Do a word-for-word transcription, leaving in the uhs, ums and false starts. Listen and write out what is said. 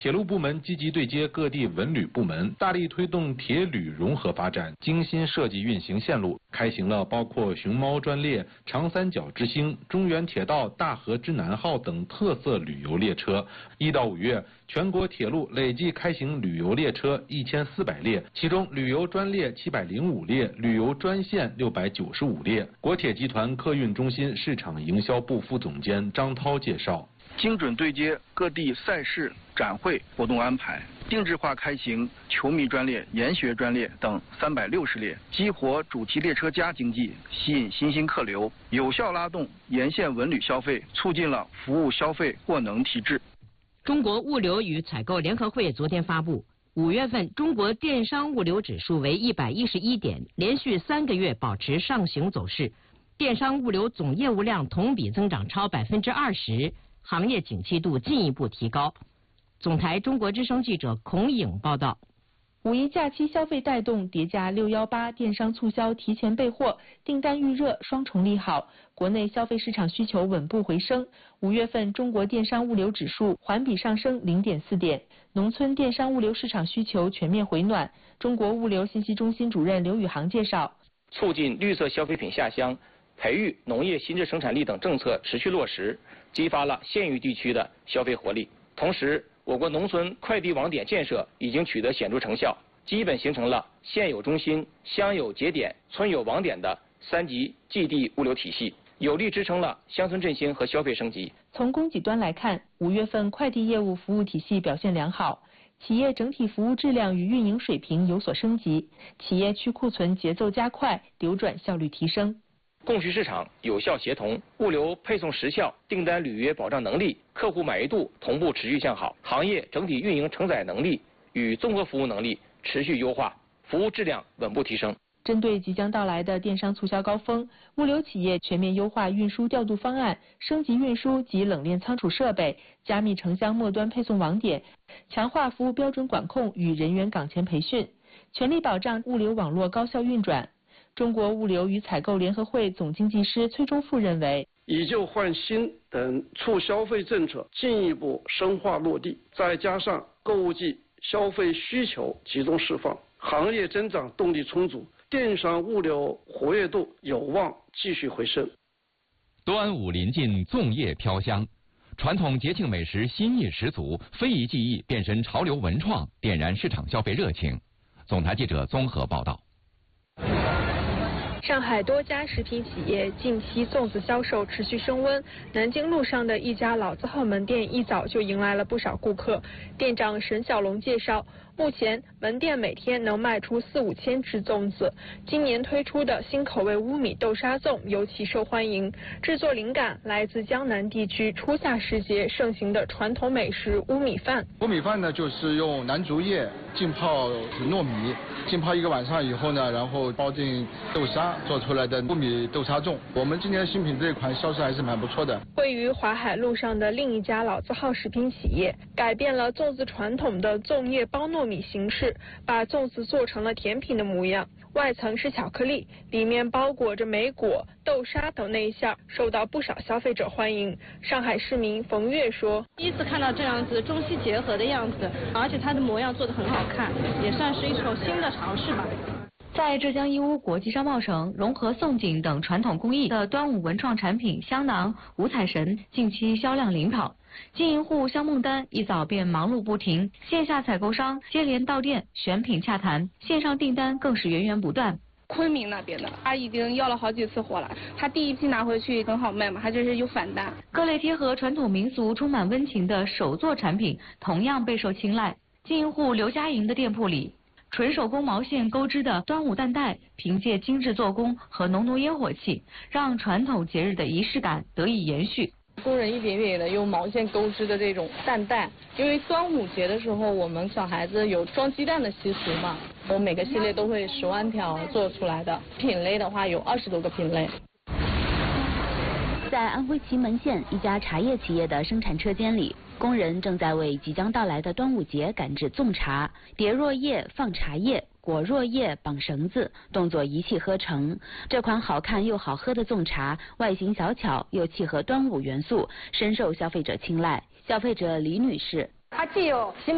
铁路部门积极对接各地文旅部门，大力推动铁旅融合发展，精心设计运行线路，开行了包括熊猫专列、长三角之星、中原铁道大河之南号等特色旅游列车。一到五月，全国铁路累计开行旅游列车一千四百列，其中旅游专列七百零五列，旅游专线六百九十五列。国铁集团客运中心市场营销部副总监张涛介绍。 精准对接各地赛事、展会活动安排，定制化开行球迷专列、研学专列等三百六十列，激活主题列车加经济，吸引新兴客流，有效拉动沿线文旅消费，促进了服务消费获能提质。 中国物流与采购联合会昨天发布，五月份中国电商物流指数为一百一十一点，连续三个月保持上行走势，电商物流总业务量同比增长超百分之二十。 行业景气度进一步提高。总台中国之声记者孔颖报道。 五一假期消费带动，叠加六一八电商促销提前备货，订单预热，双重利好。国内消费市场需求稳步回升。五月份中国电商物流指数环比上升 零点四点，农村电商物流市场需求全面回暖。中国物流信息中心主任刘宇航介绍， 促进绿色消费品下乡。 培育农业新质生产力等政策持续落实，激发了县域地区的消费活力。同时，我国农村快递网点建设已经取得显著成效，基本形成了县有中心、乡有节点、村有网点的三级寄递物流体系，有力支撑了乡村振兴和消费升级。 从供给端来看，五月份快递业务服务体系表现良好，企业整体服务质量与运营水平有所升级，企业去库存节奏加快，流转效率提升。 供需市场有效协同，物流配送时效、订单履约保障能力、客户满意度同步持续向好，行业整体运营承载能力与综合服务能力持续优化，服务质量稳步提升。 针对即将到来的电商促销高峰，物流企业全面优化运输调度方案，升级运输及冷链仓储设备，加密城乡末端配送网点，强化服务标准管控与人员岗前培训，全力保障物流网络高效运转。 中国物流与采购联合会总经济师崔忠富认为， 以旧换新等促消费政策进一步深化落地，再加上购物季消费需求集中释放，行业增长动力充足，电商物流活跃度有望继续回升。 端午临近，粽叶飘香，传统节庆美食新意十足，非遗技艺变身潮流文创，点燃市场消费热情。总台记者综合报道。 上海多家食品企业近期粽子销售持续升温，南京路上的一家老字号门店一早就迎来了不少顾客。店长沈小龙介绍，目前门店每天能卖出四五千只粽子。今年推出的新口味乌米豆沙粽尤其受欢迎，制作灵感来自江南地区初夏时节盛行的传统美食乌米饭。 乌米饭呢，就是用南竹叶浸泡糯米，浸泡一个晚上以后呢，然后包进豆沙。 做出来的乌米豆沙粽，我们今年新品这一款销售还是蛮不错的。 位于淮海路上的另一家老字号食品企业，改变了粽子传统的粽叶包糯米形式，把粽子做成了甜品的模样。外层是巧克力，里面包裹着莓果、豆沙等内馅，受到不少消费者欢迎。上海市民冯月说：“ 第一次看到这样子中西结合的样子，而且它的模样做得很好看，也算是一种新的尝试吧。” 在浙江义乌国际商贸城融合宋锦等传统工艺的端午文创产品香囊、五彩神近期销量领跑，经营户香梦丹一早便忙碌不停，线下采购商接连到店选品洽谈，线上订单更是源源不断。 昆明那边的，他已经要了好几次货了，他第一批拿回去很好卖嘛，他就是有返单。 各类贴合传统民俗、充满温情的手作产品同样备受青睐。经营户刘佳莹的店铺里， 纯手工毛线钩织的端午担带，凭借精致做工和浓浓烟火气，让传统节日的仪式感得以延续。 工人一点点的用毛线钩织的这种担带，因为端午节的时候，我们小孩子有装鸡蛋的习俗嘛，我每个系列都会十万条做出来的，品类的话有二十多个品类。 在安徽祁门县一家茶叶企业的生产车间里，工人正在为即将到来的端午节赶制粽茶，叠箬叶放茶叶，裹箬叶绑绳子，动作一气呵成。这款好看又好喝的粽茶，外形小巧又契合端午元素，深受消费者青睐。消费者李女士， 它既有其